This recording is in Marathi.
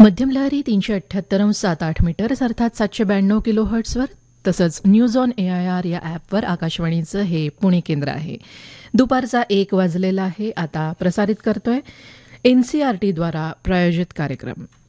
मध्यम लहरी 378.78 मीटर्स अर्थात 792 किलोहर्ट्झवर तसंच न्यूज ऑन AIR या ॲपवर आकाशवाणीचं हे पुणे केंद्र आहे. दुपारचा 1 वाजलेला आहे. आता प्रसारित करतोय NCERT द्वारा प्रायोजित कार्यक्रम.